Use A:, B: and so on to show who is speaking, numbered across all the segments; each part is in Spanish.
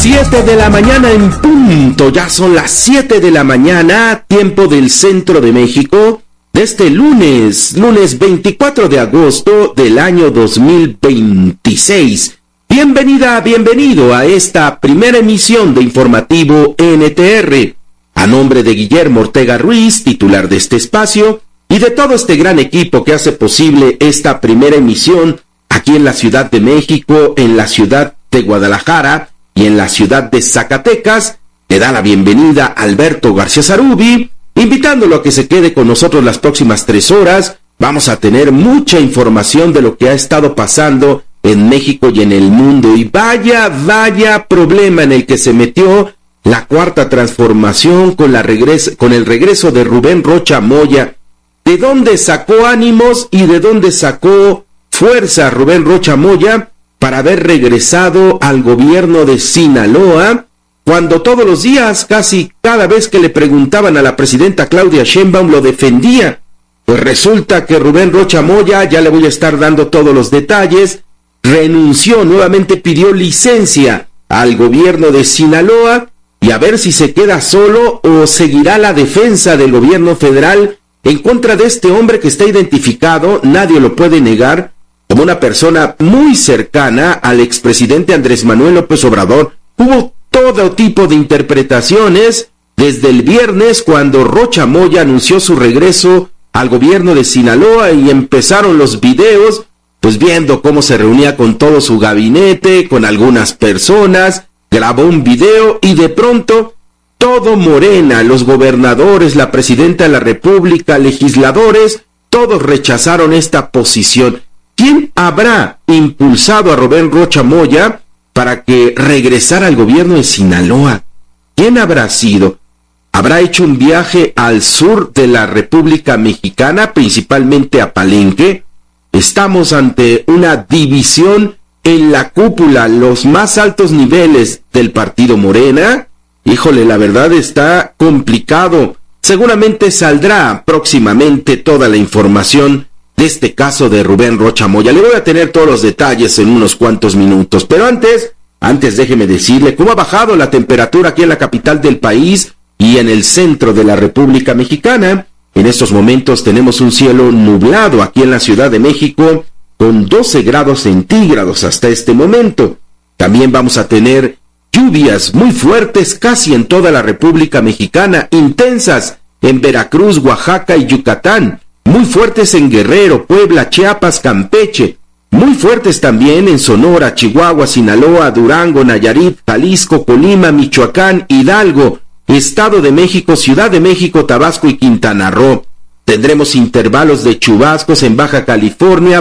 A: 7 de la mañana en punto, ya son las 7 de la mañana, tiempo del centro de México, de este lunes 24 de agosto del año 2026. Bienvenida, bienvenido a esta primera emisión de Informativo NTR. A nombre de Guillermo Ortega Ruiz, titular de este espacio, y de todo este gran equipo que hace posible esta primera emisión aquí en la Ciudad de México, en la ciudad de Guadalajara y en la ciudad de Zacatecas, le da la bienvenida Alberto García Zarubi, invitándolo a que se quede con nosotros las próximas 3 horas. Vamos a tener mucha información de lo que ha estado pasando en México y en el mundo, y vaya problema en el que se metió la Cuarta Transformación con el regreso de Rubén Rocha Moya. ¿De dónde sacó ánimos y de dónde sacó fuerza Rubén Rocha Moya para haber regresado al gobierno de Sinaloa, cuando todos los días, casi cada vez que le preguntaban a la presidenta Claudia Sheinbaum, lo defendía? Pues resulta que Rubén Rocha Moya, ya le voy a estar dando todos los detalles, renunció, nuevamente pidió licencia al gobierno de Sinaloa, y a ver si se queda solo o seguirá la defensa del gobierno federal en contra de este hombre que está identificado, nadie lo puede negar, como una persona muy cercana al expresidente Andrés Manuel López Obrador. Hubo todo tipo de interpretaciones desde el viernes, cuando Rocha Moya anunció su regreso al gobierno de Sinaloa, y empezaron los videos, pues viendo cómo se reunía con todo su gabinete, con algunas personas, grabó un video y de pronto todo Morena, los gobernadores, la presidenta de la República, legisladores, todos rechazaron esta posición. ¿Quién habrá impulsado a Rubén Rocha Moya para que regresara al gobierno de Sinaloa? ¿Quién habrá sido? ¿Habrá hecho un viaje al sur de la República Mexicana, principalmente a Palenque? Estamos ante una división en la cúpula, los más altos niveles del partido Morena. Híjole, la verdad está complicado. Seguramente saldrá próximamente toda la información de este caso de Rubén Rocha Moya. Le voy a tener todos los detalles en unos cuantos minutos, pero antes déjeme decirle cómo ha bajado la temperatura aquí en la capital del país y en el centro de la República Mexicana. En estos momentos tenemos un cielo nublado aquí en la Ciudad de México con 12 grados centígrados hasta este momento. También vamos a tener lluvias muy fuertes casi en toda la República Mexicana, intensas en Veracruz, Oaxaca y Yucatán, muy fuertes en Guerrero, Puebla, Chiapas, Campeche, muy fuertes también en Sonora, Chihuahua, Sinaloa, Durango, Nayarit, Jalisco, Colima, Michoacán, Hidalgo, Estado de México, Ciudad de México, Tabasco y Quintana Roo. Tendremos intervalos de chubascos en Baja California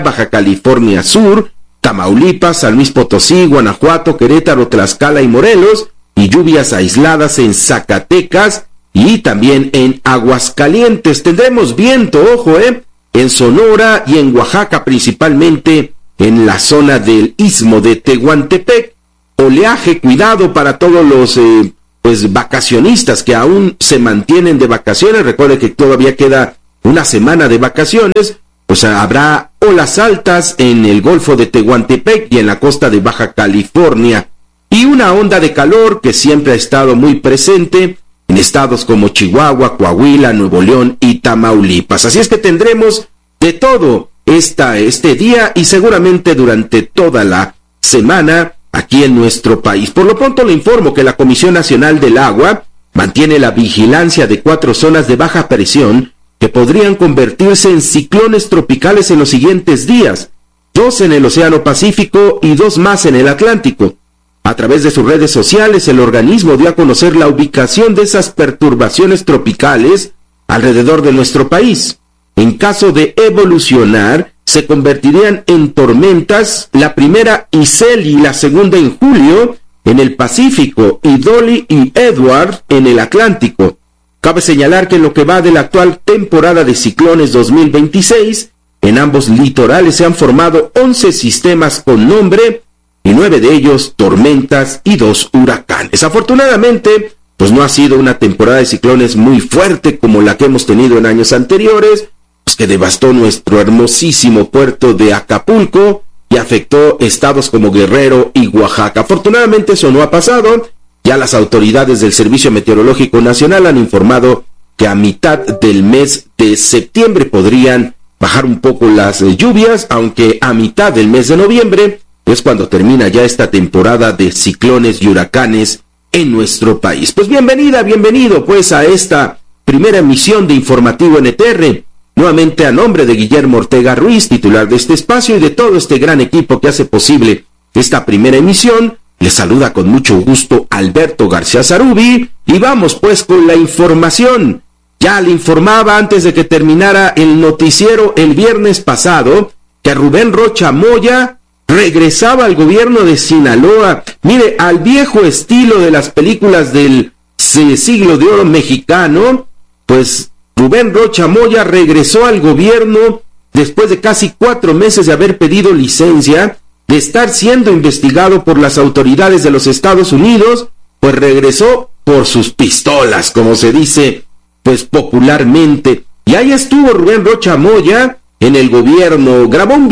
A: Sur, Tamaulipas, San Luis Potosí, Guanajuato, Querétaro, Tlaxcala y Morelos, y lluvias aisladas en Zacatecas y también en Aguascalientes. Tendremos viento, ojo, en Sonora y en Oaxaca, principalmente en la zona del Istmo de Tehuantepec. Oleaje, cuidado para todos los vacacionistas que aún se mantienen de vacaciones. Recuerde que todavía queda una semana de vacaciones. Pues habrá olas altas en el Golfo de Tehuantepec y en la costa de Baja California, y una onda de calor que siempre ha estado muy presente en estados como Chihuahua, Coahuila, Nuevo León y Tamaulipas. Así es que tendremos de todo este día y seguramente durante toda la semana aquí en nuestro país. Por lo pronto le informo que la Comisión Nacional del Agua mantiene la vigilancia de 4 zonas de baja presión que podrían convertirse en ciclones tropicales en los siguientes días, 2 en el Océano Pacífico y 2 más en el Atlántico. A través de sus redes sociales, el organismo dio a conocer la ubicación de esas perturbaciones tropicales alrededor de nuestro país. En caso de evolucionar, se convertirían en tormentas, la primera Isel y la segunda en julio en el Pacífico, y Dolly y Edward en el Atlántico. Cabe señalar que en lo que va de la actual temporada de ciclones 2026, en ambos litorales se han formado 11 sistemas con nombre, y 9 de ellos tormentas y 2 huracanes. Afortunadamente, pues no ha sido una temporada de ciclones muy fuerte como la que hemos tenido en años anteriores, pues que devastó nuestro hermosísimo puerto de Acapulco, y y afectó estados como Guerrero y Oaxaca. Afortunadamente eso no ha pasado. Ya las autoridades del Servicio Meteorológico Nacional han informado que a mitad del mes de septiembre podrían bajar un poco las lluvias, aunque a mitad del mes de noviembre es cuando termina ya esta temporada de ciclones y huracanes en nuestro país. Pues bienvenido pues a esta primera emisión de Informativo NTR. Nuevamente a nombre de Guillermo Ortega Ruiz, titular de este espacio y de todo este gran equipo que hace posible esta primera emisión, les saluda con mucho gusto Alberto García Zarubi y vamos pues con la información. Ya le informaba antes de que terminara el noticiero el viernes pasado que Rubén Rocha Moya regresaba al gobierno de Sinaloa. Mire, al viejo estilo de las películas del siglo de oro mexicano, pues Rubén Rocha Moya regresó al gobierno después de casi 4 meses de haber pedido licencia, de estar siendo investigado por las autoridades de los Estados Unidos, pues regresó por sus pistolas, como se dice pues popularmente. Y ahí estuvo Rubén Rocha Moya en el gobierno, grabó un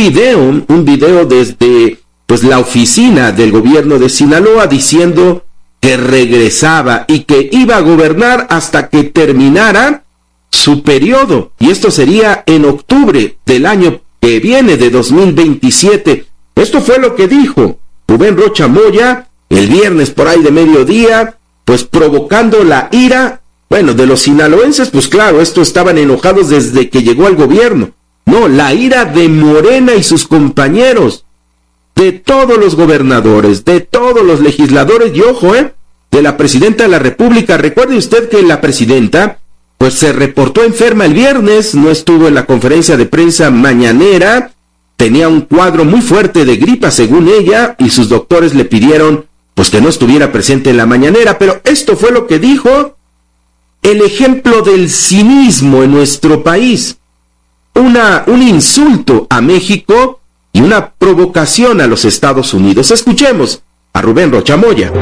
A: video desde pues la oficina del gobierno de Sinaloa diciendo que regresaba y que iba a gobernar hasta que terminara su periodo, y esto sería en octubre del año que viene, de 2027. Esto fue lo que dijo Rubén Rocha Moya el viernes por ahí de mediodía, pues provocando la ira, bueno, de los sinaloenses. Pues claro, estos estaban enojados desde que llegó al gobierno. No, la ira de Morena y sus compañeros, de todos los gobernadores, de todos los legisladores, y ojo, de la presidenta de la República. Recuerde usted que la presidenta pues se reportó enferma el viernes, no estuvo en la conferencia de prensa mañanera, tenía un cuadro muy fuerte de gripa según ella, y sus doctores le pidieron pues que no estuviera presente en la mañanera, pero esto fue lo que dijo: el ejemplo del cinismo en nuestro país, un insulto a México y una provocación a los Estados Unidos. Escuchemos a Rubén Rocha Moya.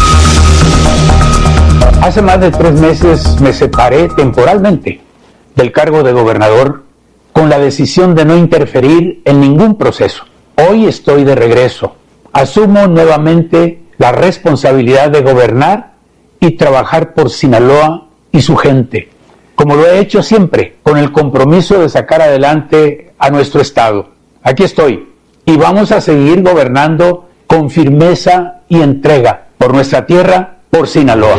B: Hace más de 3 meses me separé temporalmente del cargo de gobernador con la decisión de no interferir en ningún proceso. Hoy estoy de regreso. Asumo nuevamente la responsabilidad de gobernar y trabajar por Sinaloa y su gente, como lo he hecho siempre, con el compromiso de sacar adelante a nuestro estado. Aquí estoy y vamos a seguir gobernando con firmeza y entrega por nuestra tierra, por Sinaloa.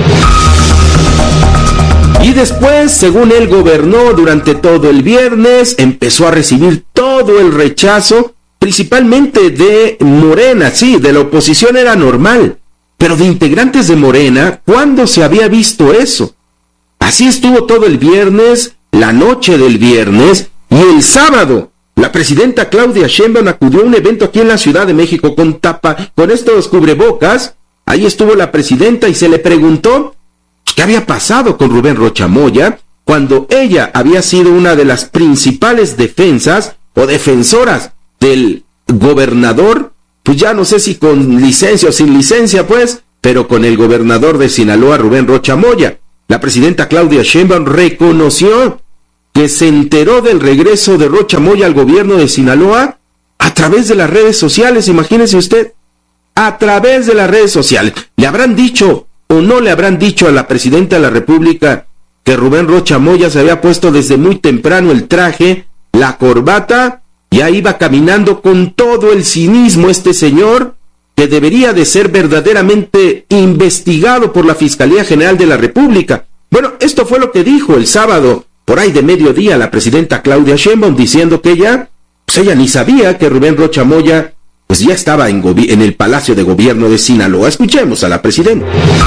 A: Y después, según él gobernó durante todo el viernes, empezó a recibir todo el rechazo, principalmente de Morena. Sí, de la oposición era normal, pero de integrantes de Morena, ¿cuándo se había visto eso? Así estuvo todo el viernes, la noche del viernes, y el sábado la presidenta Claudia Sheinbaum acudió a un evento aquí en la Ciudad de México con estos cubrebocas. Ahí estuvo la presidenta y se le preguntó qué había pasado con Rubén Rocha Moya cuando ella había sido una de las principales defensoras del gobernador, pues ya no sé si con licencia o sin licencia pues, pero con el gobernador de Sinaloa, Rubén Rocha Moya. La presidenta Claudia Sheinbaum reconoció que se enteró del regreso de Rocha Moya al gobierno de Sinaloa a través de las redes sociales. Imagínese usted, a través de las redes sociales. ¿Le habrán dicho o no le habrán dicho a la presidenta de la República que Rubén Rocha Moya se había puesto desde muy temprano el traje, la corbata, y ahí iba caminando con todo el cinismo este señor, que debería de ser verdaderamente investigado por la Fiscalía General de la República? Bueno, esto fue lo que dijo el sábado, por ahí de mediodía, la presidenta Claudia Sheinbaum, diciendo que ella ni sabía que Rubén Rocha Moya pues ya estaba en el Palacio de Gobierno de Sinaloa. Escuchemos a la presidenta.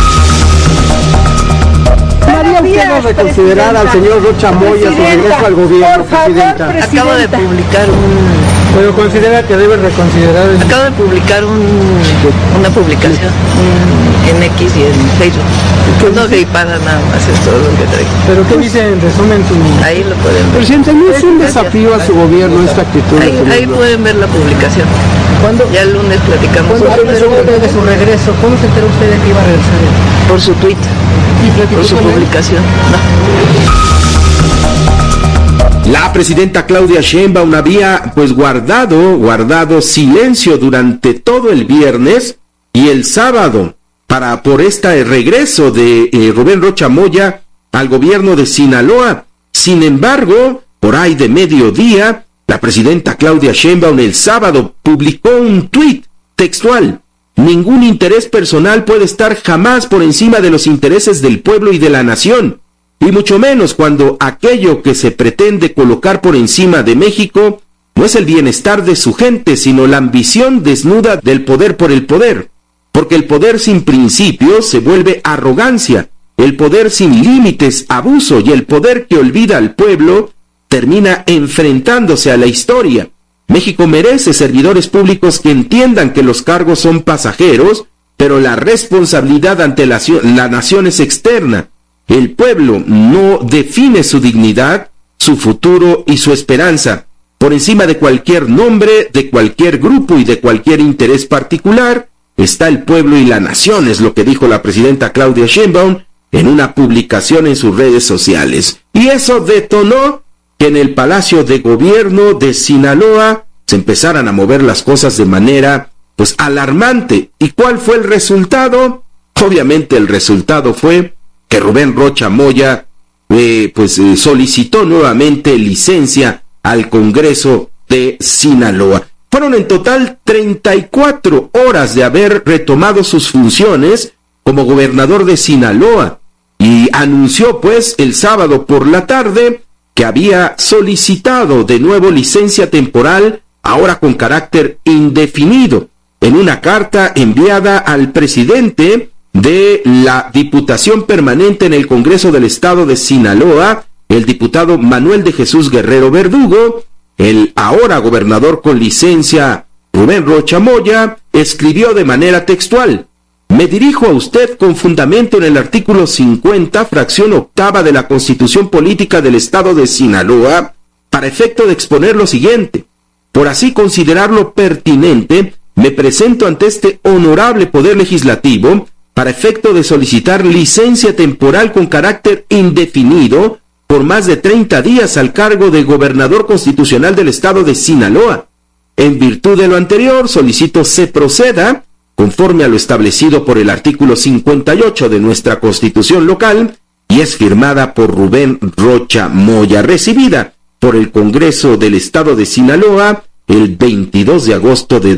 C: ¿Haría usted reconsiderar al señor Rocha Moya su regreso al gobierno, presidenta?
D: Acabo de publicar
C: ¿Pero considera que debe reconsiderar?
D: Acabo de publicar una publicación en X y en Facebook. No gripada nada más, es todo lo que traigo.
C: ¿Pero qué dice en resumen su...?
D: Ahí lo pueden ver.
C: Presidente, ¿no es un desafío a su gobierno esta actitud?
D: Ahí pueden ver la publicación.
C: ¿Cuándo?
D: Ya el lunes platicamos.
C: ¿Cuándo se enteró de su regreso? ¿Cómo se enteró usted de que iba a regresar?
D: Por su tweet. Por su publicación. No.
A: La presidenta Claudia Sheinbaum había guardado silencio durante todo el viernes y el sábado por este regreso de Rubén Rocha Moya al gobierno de Sinaloa. Sin embargo, por ahí de mediodía, la presidenta Claudia Sheinbaum el sábado publicó un tuit textual: ningún interés personal puede estar jamás por encima de los intereses del pueblo y de la nación, y mucho menos cuando aquello que se pretende colocar por encima de México no es el bienestar de su gente, sino la ambición desnuda del poder por el poder, porque el poder sin principios se vuelve arrogancia, el poder sin límites, abuso, y el poder que olvida al pueblo termina enfrentándose a la historia. México merece servidores públicos que entiendan que los cargos son pasajeros, pero la responsabilidad ante la nación es externa. El pueblo no define su dignidad, su futuro y su esperanza. Por encima de cualquier nombre, de cualquier grupo y de cualquier interés particular, está el pueblo y la nación, es lo que dijo la presidenta Claudia Sheinbaum en una publicación en sus redes sociales. Y eso detonó que en el Palacio de Gobierno de Sinaloa se empezaran a mover las cosas de manera, alarmante. ¿Y cuál fue el resultado? Obviamente el resultado fue que Rubén Rocha Moya, solicitó nuevamente licencia al Congreso de Sinaloa. Fueron en total 34 horas de haber retomado sus funciones como gobernador de Sinaloa, y anunció el sábado por la tarde que había solicitado de nuevo licencia temporal, ahora con carácter indefinido, en una carta enviada al presidente de la Diputación Permanente en el Congreso del Estado de Sinaloa, el diputado Manuel de Jesús Guerrero Verdugo. El ahora gobernador con licencia, Rubén Rocha Moya, escribió de manera textual: me dirijo a usted con fundamento en el artículo 50, fracción octava de la Constitución Política del Estado de Sinaloa, para efecto de exponer lo siguiente. Por así considerarlo pertinente, me presento ante este honorable Poder Legislativo para efecto de solicitar licencia temporal con carácter indefinido por más de 30 días al cargo de gobernador constitucional del Estado de Sinaloa. En virtud de lo anterior, solicito se proceda conforme a lo establecido por el artículo 58 de nuestra Constitución local, y es firmada por Rubén Rocha Moya, recibida por el Congreso del Estado de Sinaloa el 22 de agosto de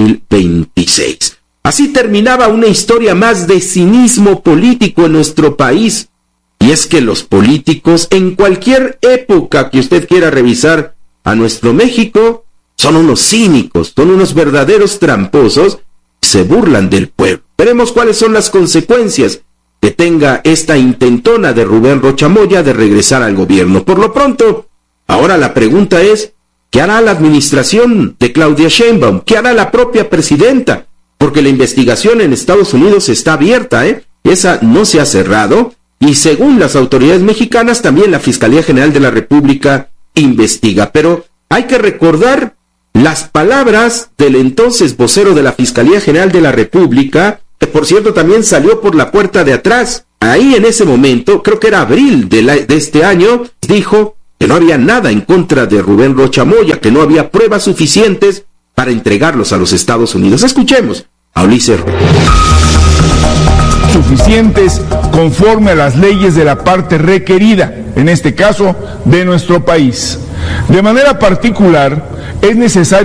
A: 2026. Así terminaba una historia más de cinismo político en nuestro país. Y es que los políticos, en cualquier época que usted quiera revisar a nuestro México, son unos cínicos, son unos verdaderos tramposos, se burlan del pueblo. Veremos cuáles son las consecuencias que tenga esta intentona de Rubén Rocha Moya de regresar al gobierno. Por lo pronto, ahora la pregunta es, ¿qué hará la administración de Claudia Sheinbaum? ¿Qué hará la propia presidenta? Porque la investigación en Estados Unidos está abierta, esa no se ha cerrado, y según las autoridades mexicanas, también la Fiscalía General de la República investiga. Pero hay que recordar las palabras del entonces vocero de la Fiscalía General de la República, que por cierto también salió por la puerta de atrás. Ahí en ese momento, creo que era abril de este año, dijo que no había nada en contra de Rubén Rocha Moya, que no había pruebas suficientes para entregarlos a los Estados Unidos. Escuchemos a Ulises
E: suficientes conforme a las leyes de la parte requerida, en este caso de nuestro país. De manera particular, es necesario